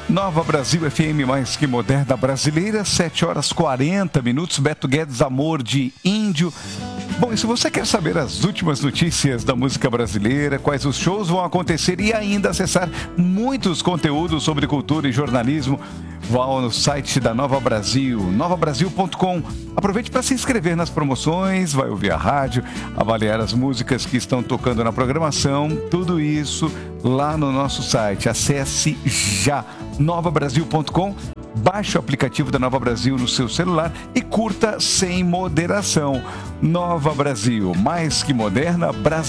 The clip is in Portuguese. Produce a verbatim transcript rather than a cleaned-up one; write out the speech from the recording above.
Nova Brasil F M, mais que moderna brasileira, sete horas quarenta minutos. Beto Guedes, Amor de Índio. Bom, e se você quer saber as últimas notícias da música brasileira, quais os shows vão acontecer e ainda acessar muitos conteúdos sobre cultura e jornalismo, vá no site da Nova Brasil, nova brasil ponto com. Aproveite para se inscrever nas promoções, vai ouvir a rádio, avaliar as músicas que estão tocando na programação, tudo isso lá no nosso site. Acesse já nova brasil ponto com, baixe o aplicativo da Nova Brasil no seu celular e curta sem moderação. Nova Brasil, mais que moderna, Brasil.